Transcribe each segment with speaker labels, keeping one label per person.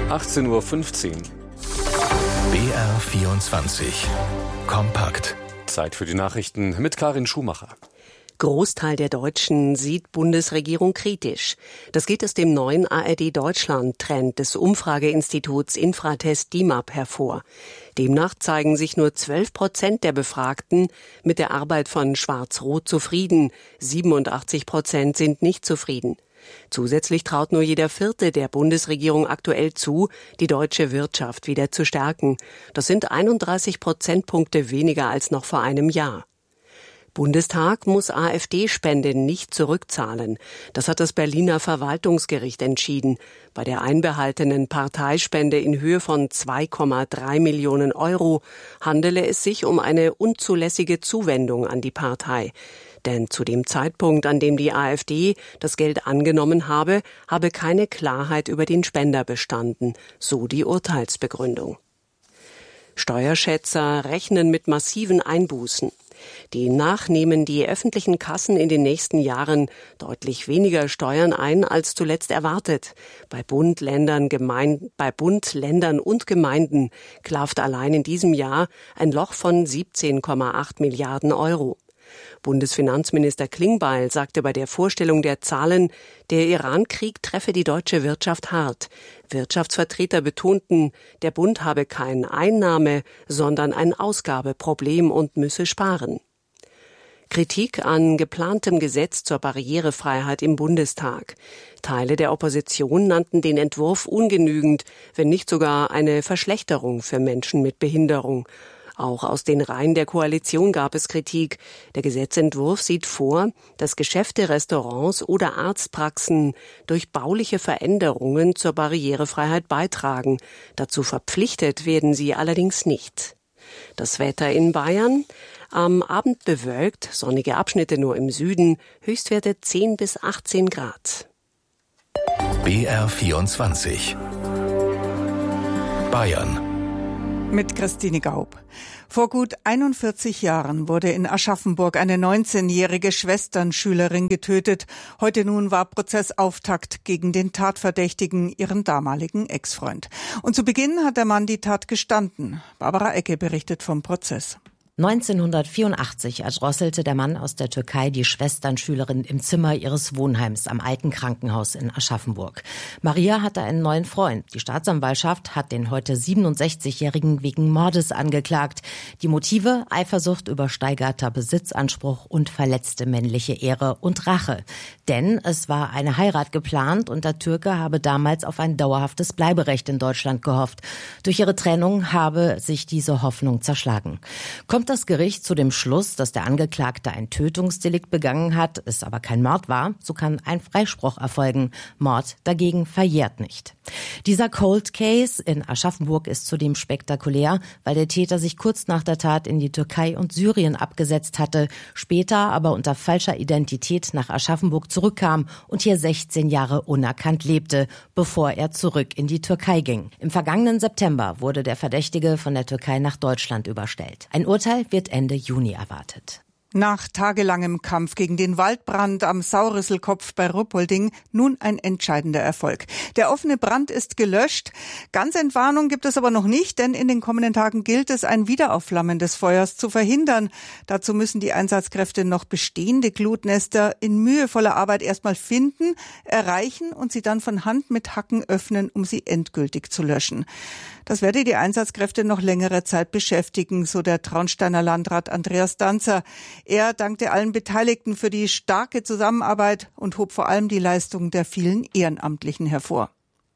Speaker 1: 18:15 Uhr.
Speaker 2: BR24 Kompakt.
Speaker 1: Zeit für die Nachrichten mit Karin Schumacher.
Speaker 3: Großteil der Deutschen sieht Bundesregierung kritisch. Das geht aus dem neuen ARD-Deutschland-Trend des Umfrageinstituts Infratest DIMAP hervor. Demnach zeigen sich nur 12% der Befragten mit der Arbeit von Schwarz-Rot zufrieden. 87% sind nicht zufrieden. Zusätzlich traut nur jeder Vierte der Bundesregierung aktuell zu, die deutsche Wirtschaft wieder zu stärken. Das sind 31 Prozentpunkte weniger als noch vor einem Jahr. Bundestag muss AfD-Spenden nicht zurückzahlen. Das hat das Berliner Verwaltungsgericht entschieden. Bei der einbehaltenen Parteispende in Höhe von 2,3 Millionen Euro handele es sich um eine unzulässige Zuwendung an die Partei. Denn zu dem Zeitpunkt, an dem die AfD das Geld angenommen habe keine Klarheit über den Spender bestanden, so die Urteilsbegründung. Steuerschätzer rechnen mit massiven Einbußen. Demnach nehmen die öffentlichen Kassen in den nächsten Jahren deutlich weniger Steuern ein als zuletzt erwartet. Bei Bund, Ländern und Gemeinden klafft allein in diesem Jahr ein Loch von 17,8 Milliarden Euro. Bundesfinanzminister Klingbeil sagte bei der Vorstellung der Zahlen, der Iran-Krieg treffe die deutsche Wirtschaft hart. Wirtschaftsvertreter betonten, der Bund habe kein Einnahme-, sondern ein Ausgabeproblem und müsse sparen. Kritik an geplantem Gesetz zur Barrierefreiheit im Bundestag. Teile der Opposition nannten den Entwurf ungenügend, wenn nicht sogar eine Verschlechterung für Menschen mit Behinderung. Auch aus den Reihen der Koalition gab es Kritik. Der Gesetzentwurf sieht vor, dass Geschäfte, Restaurants oder Arztpraxen durch bauliche Veränderungen zur Barrierefreiheit beitragen. Dazu verpflichtet werden sie allerdings nicht. Das Wetter in Bayern: am Abend bewölkt, sonnige Abschnitte nur im Süden, Höchstwerte 10 bis 18 Grad.
Speaker 2: BR24 Bayern
Speaker 4: mit Christine Gaub. Vor gut 41 Jahren wurde in Aschaffenburg eine 19-jährige Schwesternschülerin getötet. Heute nun war Prozessauftakt gegen den Tatverdächtigen, ihren damaligen Ex-Freund. Und zu Beginn hat der Mann die Tat gestanden. Barbara Ecke berichtet vom Prozess.
Speaker 5: 1984 erdrosselte der Mann aus der Türkei die Schwesternschülerin im Zimmer ihres Wohnheims am Alten Krankenhaus in Aschaffenburg. Maria hatte einen neuen Freund. Die Staatsanwaltschaft hat den heute 67-Jährigen wegen Mordes angeklagt. Die Motive: Eifersucht, übersteigerter Besitzanspruch und verletzte männliche Ehre und Rache. Denn es war eine Heirat geplant und der Türke habe damals auf ein dauerhaftes Bleiberecht in Deutschland gehofft. Durch ihre Trennung habe sich diese Hoffnung zerschlagen. Kommt das Gericht zu dem Schluss, dass der Angeklagte ein Tötungsdelikt begangen hat, es aber kein Mord war, so kann ein Freispruch erfolgen. Mord dagegen verjährt nicht. Dieser Cold Case in Aschaffenburg ist zudem spektakulär, weil der Täter sich kurz nach der Tat in die Türkei und Syrien abgesetzt hatte, später aber unter falscher Identität nach Aschaffenburg zurückkam und hier 16 Jahre unerkannt lebte, bevor er zurück in die Türkei ging. Im vergangenen September wurde der Verdächtige von der Türkei nach Deutschland überstellt. Ein Urteil wird Ende Juni erwartet.
Speaker 4: Nach tagelangem Kampf gegen den Waldbrand am Saurisselkopf bei Ruppolding nun ein entscheidender Erfolg. Der offene Brand ist gelöscht. Ganz Entwarnung gibt es aber noch nicht, denn in den kommenden Tagen gilt es, ein Wiederaufflammen des Feuers zu verhindern. Dazu müssen die Einsatzkräfte noch bestehende Glutnester in mühevoller Arbeit erstmal finden, erreichen und sie dann von Hand mit Hacken öffnen, um sie endgültig zu löschen. Das werde die Einsatzkräfte noch längere Zeit beschäftigen, so der Traunsteiner Landrat Andreas Danzer. Er dankte allen Beteiligten für die starke Zusammenarbeit und hob vor allem die Leistung der vielen Ehrenamtlichen hervor.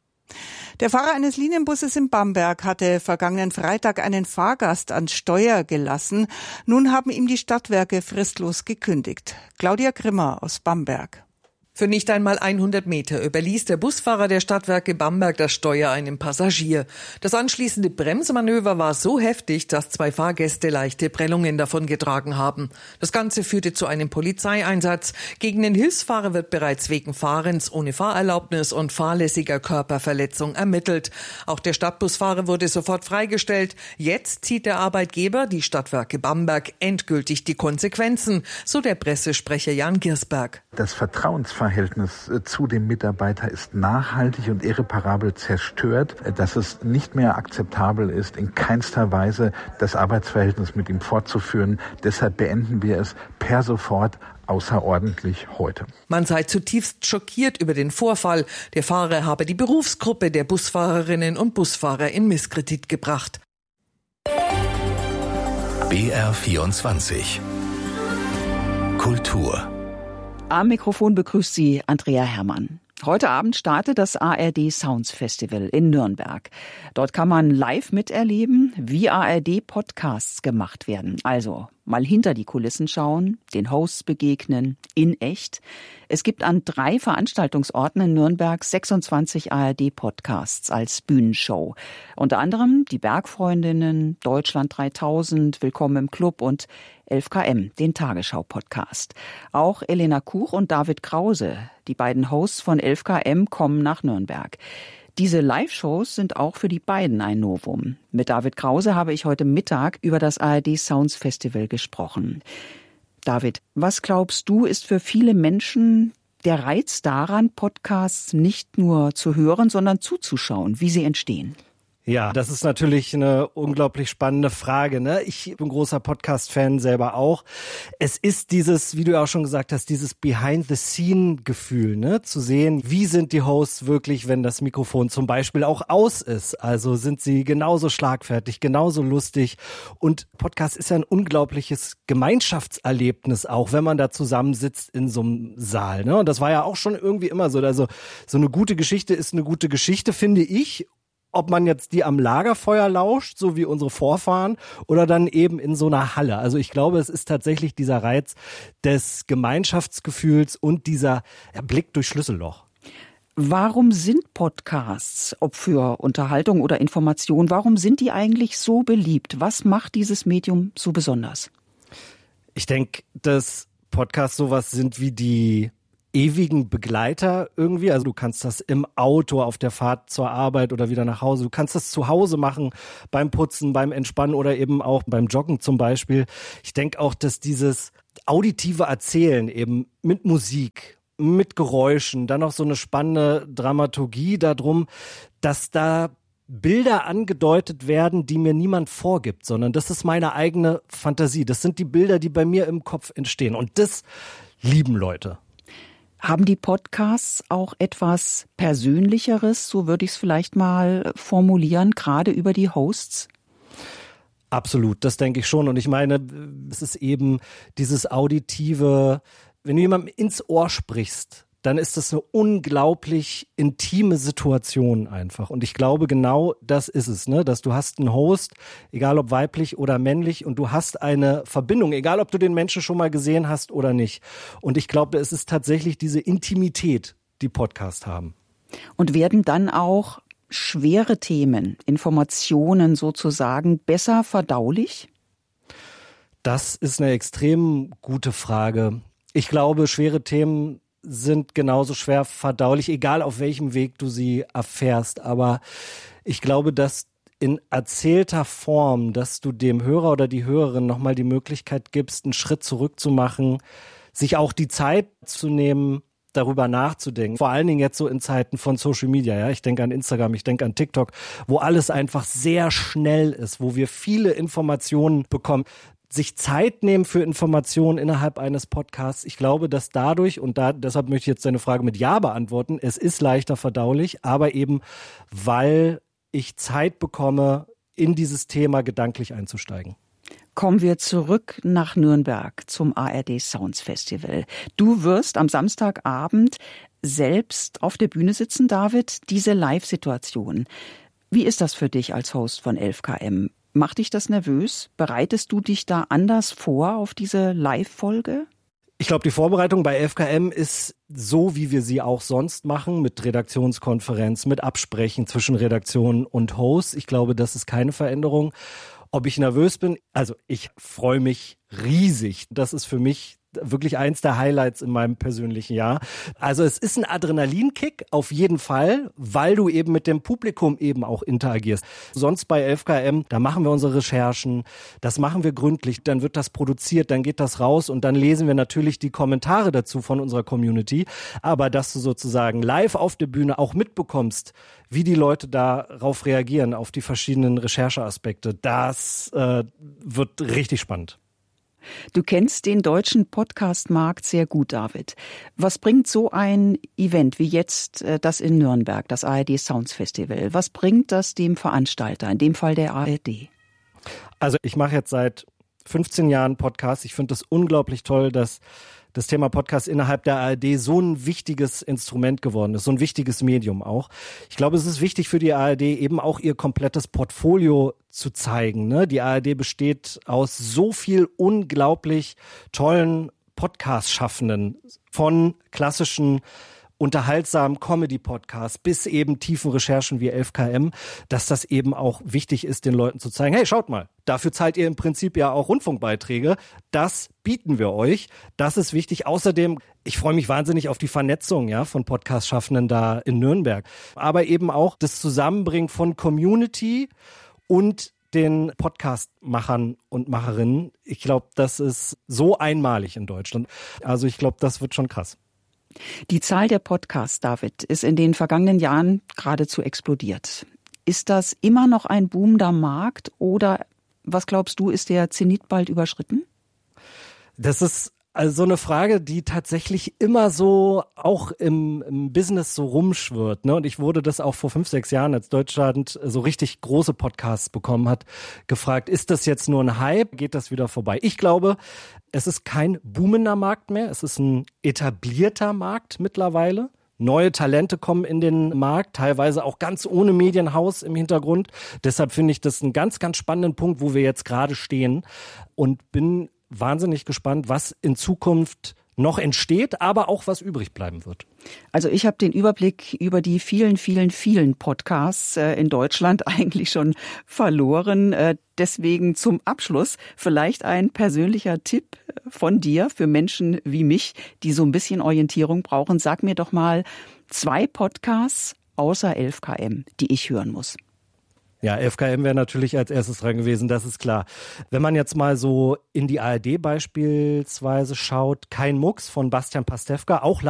Speaker 4: Der Fahrer eines Linienbusses in Bamberg hatte vergangenen Freitag einen Fahrgast ans Steuer gelassen. Nun haben ihm die Stadtwerke fristlos gekündigt. Claudia Grimmer aus Bamberg.
Speaker 6: Für nicht einmal 100 Meter überließ der Busfahrer der Stadtwerke Bamberg das Steuer einem Passagier. Das anschließende Bremsmanöver war so heftig, dass 2 Fahrgäste leichte Prellungen davongetragen haben. Das Ganze führte zu einem Polizeieinsatz. Gegen den Hilfsfahrer wird bereits wegen Fahrens ohne Fahrerlaubnis und fahrlässiger Körperverletzung ermittelt. Auch der Stadtbusfahrer wurde sofort freigestellt. Jetzt zieht der Arbeitgeber, die Stadtwerke Bamberg, endgültig die Konsequenzen, so der Pressesprecher Jan Giersberg.
Speaker 7: Das Vertrauensverhältnis Missverhältnis zu dem Mitarbeiter ist nachhaltig und irreparabel zerstört, dass es nicht mehr akzeptabel ist, in keinster Weise das Arbeitsverhältnis mit ihm fortzuführen. Deshalb beenden wir es per sofort, außerordentlich heute.
Speaker 6: Man sei zutiefst schockiert über den Vorfall. Der Fahrer habe die Berufsgruppe der Busfahrerinnen und Busfahrer in Misskredit gebracht.
Speaker 2: BR24 Kultur.
Speaker 8: Am Mikrofon begrüßt Sie Andrea Herrmann. Heute Abend startet das ARD Sounds Festival in Nürnberg. Dort kann man live miterleben, wie ARD-Podcasts gemacht werden. Also mal hinter die Kulissen schauen, den Hosts begegnen, in echt. Es gibt an 3 Veranstaltungsorten in Nürnberg 26 ARD-Podcasts als Bühnenshow. Unter anderem die Bergfreundinnen, Deutschland 3000, Willkommen im Club und 11KM, den Tagesschau-Podcast. Auch Elena Kuch und David Krause, die beiden Hosts von 11KM, kommen nach Nürnberg. Diese Live-Shows sind auch für die beiden ein Novum. Mit David Krause habe ich heute Mittag über das ARD Sounds Festival gesprochen. David, was glaubst du, ist für viele Menschen der Reiz daran, Podcasts nicht nur zu hören, sondern zuzuschauen, wie sie entstehen?
Speaker 9: Ja, das ist natürlich eine unglaublich spannende Frage, ne? Ich bin großer Podcast-Fan selber auch. Es ist dieses, wie du auch schon gesagt hast, dieses Behind-the-Scene-Gefühl, ne? Zu sehen, wie sind die Hosts wirklich, wenn das Mikrofon zum Beispiel auch aus ist. Also sind sie genauso schlagfertig, genauso lustig. Und Podcast ist ja ein unglaubliches Gemeinschaftserlebnis auch, wenn man da zusammensitzt in so einem Saal, ne? Und das war ja auch schon irgendwie immer so. Also so eine gute Geschichte ist eine gute Geschichte, finde ich. Ob man jetzt die am Lagerfeuer lauscht, so wie unsere Vorfahren, oder dann eben in so einer Halle. Also ich glaube, es ist tatsächlich dieser Reiz des Gemeinschaftsgefühls und dieser Blick durch Schlüsselloch.
Speaker 8: Warum sind Podcasts, ob für Unterhaltung oder Information, warum sind die eigentlich so beliebt? Was macht dieses Medium so besonders?
Speaker 9: Ich denke, dass Podcasts sowas sind wie die ewigen Begleiter irgendwie. Also du kannst das im Auto auf der Fahrt zur Arbeit oder wieder nach Hause. Du kannst das zu Hause machen, beim Putzen, beim Entspannen oder eben auch beim Joggen zum Beispiel. Ich denke auch, dass dieses auditive Erzählen eben mit Musik, mit Geräuschen, dann noch so eine spannende Dramaturgie darum, dass da Bilder angedeutet werden, die mir niemand vorgibt, sondern das ist meine eigene Fantasie. Das sind die Bilder, die bei mir im Kopf entstehen. Und das lieben Leute.
Speaker 8: Haben die Podcasts auch etwas Persönlicheres, so würde ich es vielleicht mal formulieren, gerade über die Hosts?
Speaker 9: Absolut, das denke ich schon. Und ich meine, es ist eben dieses auditive, wenn du jemandem ins Ohr sprichst, dann ist das eine unglaublich intime Situation einfach. Und ich glaube, genau das ist es, ne? Dass du hast einen Host, egal ob weiblich oder männlich, und du hast eine Verbindung, egal ob du den Menschen schon mal gesehen hast oder nicht. Und ich glaube, es ist tatsächlich diese Intimität, die Podcasts haben.
Speaker 8: Und werden dann auch schwere Themen, Informationen sozusagen besser verdaulich?
Speaker 9: Das ist eine extrem gute Frage. Ich glaube, schwere Themen sind genauso schwer verdaulich, egal auf welchem Weg du sie erfährst. Aber ich glaube, dass in erzählter Form, dass du dem Hörer oder die Hörerin nochmal die Möglichkeit gibst, einen Schritt zurück zu machen, sich auch die Zeit zu nehmen, darüber nachzudenken. Vor allen Dingen jetzt so in Zeiten von Social Media. Ja, ich denke an Instagram, ich denke an TikTok, wo alles einfach sehr schnell ist, wo wir viele Informationen bekommen. Sich Zeit nehmen für Informationen innerhalb eines Podcasts. Ich glaube, dass dadurch, und deshalb möchte ich jetzt deine Frage mit Ja beantworten, es ist leichter verdaulich, aber eben, weil ich Zeit bekomme, in dieses Thema gedanklich einzusteigen.
Speaker 8: Kommen wir zurück nach Nürnberg zum ARD Sounds Festival. Du wirst am Samstagabend selbst auf der Bühne sitzen, David, diese Live-Situation. Wie ist das für dich als Host von 11KM? Macht dich das nervös? Bereitest du dich da anders vor auf diese Live-Folge?
Speaker 9: Ich glaube, die Vorbereitung bei 11KM ist so, wie wir sie auch sonst machen, mit Redaktionskonferenz, mit Absprechen zwischen Redaktion und Host. Ich glaube, das ist keine Veränderung. Ob ich nervös bin? Also ich freue mich riesig. Das ist für mich wirklich eins der Highlights in meinem persönlichen Jahr. Also es ist ein Adrenalinkick auf jeden Fall, weil du eben mit dem Publikum eben auch interagierst. Sonst bei 11KM, da machen wir unsere Recherchen, das machen wir gründlich, dann wird das produziert, dann geht das raus und dann lesen wir natürlich die Kommentare dazu von unserer Community. Aber dass du sozusagen live auf der Bühne auch mitbekommst, wie die Leute darauf reagieren, auf die verschiedenen Rechercheaspekte, das wird richtig spannend.
Speaker 8: Du kennst den deutschen Podcast-Markt sehr gut, David. Was bringt so ein Event wie jetzt das in Nürnberg, das ARD Sounds Festival? Was bringt das dem Veranstalter, in dem Fall der ARD?
Speaker 9: Also ich mache jetzt seit 15 Jahren Podcasts. Ich finde es unglaublich toll, dass das Thema Podcast innerhalb der ARD so ein wichtiges Instrument geworden ist, so ein wichtiges Medium auch. Ich glaube, es ist wichtig für die ARD eben auch ihr komplettes Portfolio zu zeigen, ne? Die ARD besteht aus so viel unglaublich tollen Podcast-Schaffenden, von klassischen unterhaltsamen Comedy-Podcasts bis eben tiefen Recherchen wie 11KM, dass das eben auch wichtig ist, den Leuten zu zeigen, hey, schaut mal, dafür zahlt ihr im Prinzip ja auch Rundfunkbeiträge, das bieten wir euch, das ist wichtig. Außerdem, ich freue mich wahnsinnig auf die Vernetzung von Podcast-Schaffenden da in Nürnberg, aber eben auch das Zusammenbringen von Community und den Podcast-Machern und Macherinnen. Ich glaube, das ist so einmalig in Deutschland. Also ich glaube, das wird schon krass.
Speaker 8: Die Zahl der Podcasts, David, ist in den vergangenen Jahren geradezu explodiert. Ist das immer noch ein boomender Markt oder was glaubst du, ist der Zenit bald überschritten?
Speaker 9: Das ist also so eine Frage, die tatsächlich immer so auch im Business so rumschwirrt, ne? Und ich wurde das auch vor 5, 6 Jahren, als Deutschland so richtig große Podcasts bekommen hat, gefragt, ist das jetzt nur ein Hype? Geht das wieder vorbei? Ich glaube, es ist kein boomender Markt mehr. Es ist ein etablierter Markt mittlerweile. Neue Talente kommen in den Markt, teilweise auch ganz ohne Medienhaus im Hintergrund. Deshalb finde ich das einen ganz, ganz spannenden Punkt, wo wir jetzt gerade stehen und bin wahnsinnig gespannt, was in Zukunft noch entsteht, aber auch was übrig bleiben wird.
Speaker 8: Also ich habe den Überblick über die vielen, vielen, vielen Podcasts in Deutschland eigentlich schon verloren. Deswegen zum Abschluss vielleicht ein persönlicher Tipp von dir für Menschen wie mich, die so ein bisschen Orientierung brauchen. Sag mir doch mal 2 Podcasts außer 11KM, die ich hören muss.
Speaker 9: Ja, 11KM wäre natürlich als erstes dran gewesen, das ist klar. Wenn man jetzt mal so in die ARD beispielsweise schaut, Kein Mucks von Bastian Pastewka, auch